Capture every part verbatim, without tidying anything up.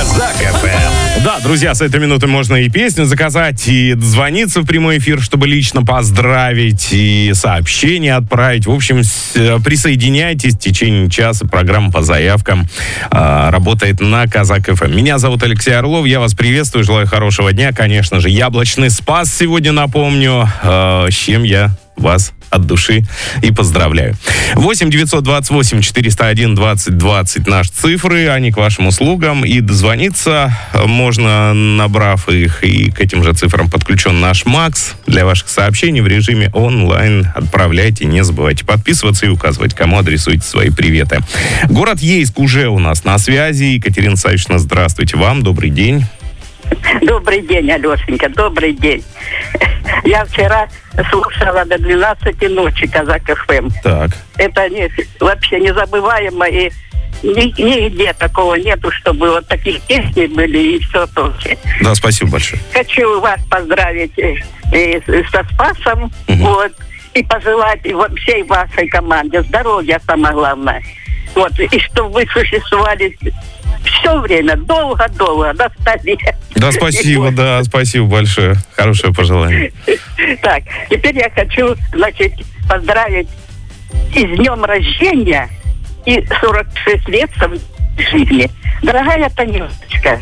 Казак эф эм. Да, друзья, с этой минуты можно и песню заказать, и дозвониться в прямой эфир, чтобы лично поздравить, и сообщение отправить. В общем, с, присоединяйтесь. В течение часа программа по заявкам э, работает на Казак эф эм. Меня зовут Алексей Орлов, я вас приветствую, желаю хорошего дня. Конечно же, яблочный спас сегодня, напомню, э, с чем я вас от души и поздравляю. восемь девятьсот двадцать восемь четыреста один двадцать двадцать наши цифры, они к вашим услугам. И дозвониться можно, набрав их, и к этим же цифрам подключен наш Макс. Для ваших сообщений в режиме онлайн отправляйте, не забывайте подписываться и указывать, кому адресуете свои приветы. Город Ейск уже у нас на связи. Екатерина Савичевна, здравствуйте вам, добрый день. Добрый день, Алешенька, добрый день. Я вчера слушала до двенадцати ночи Казак эф эм. Так. Это не, вообще незабываемо, и ни, нигде такого нету, чтобы вот таких песни были и все прочее. Да, спасибо большое. Хочу вас поздравить и, и со Спасом, угу. вот, и пожелать вот всей вашей команде здоровья, самое главное. Вот, и чтобы вы существовали все время, долго-долго, до ста лет. Да, спасибо, да, спасибо большое. Хорошее пожелание. Так, теперь я хочу, значит, поздравить и с днем рождения, и сорок шесть лет жизни. Дорогая Танюшечка,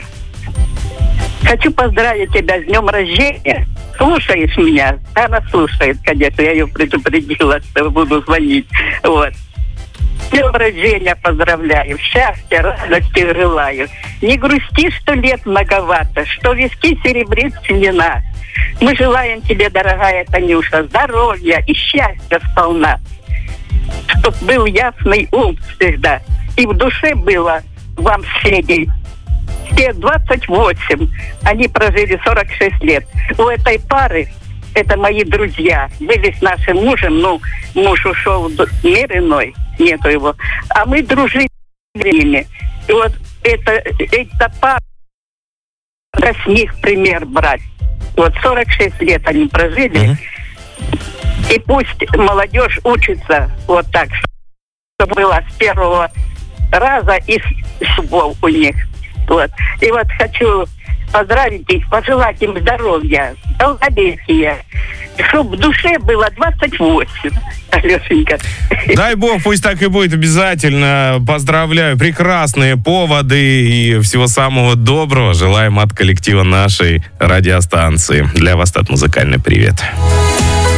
хочу поздравить тебя с днем рождения. Слушаешь меня? Она слушает, конечно, я ее предупредила, что буду звонить. Вот. С днем рождения поздравляю, счастья, радости желаю. Не грусти, что лет многовато, что виски серебрит седина. Мы желаем тебе, дорогая Танюша, здоровья и счастья сполна. Чтоб был ясный ум всегда, и в душе было вам средней. Те двадцать восемь, они прожили сорок шесть лет. У этой пары, это мои друзья, были с нашим мужем, ну, муж ушел в мир иной, нету его, а мы дружили время. И вот это, это пара, с них пример брать. Вот сорок шесть лет они прожили, mm-hmm. и пусть молодежь учится вот так, чтобы было с первого раза и с любовь у них. Вот. И вот хочу поздравить их, пожелать им здоровья, долголетия, чтобы в душе было двадцать восемь, Алешенька. Дай бог, пусть так и будет обязательно. Поздравляю. Прекрасные поводы и всего самого доброго желаем от коллектива нашей радиостанции. Для вас этот музыкальный привет.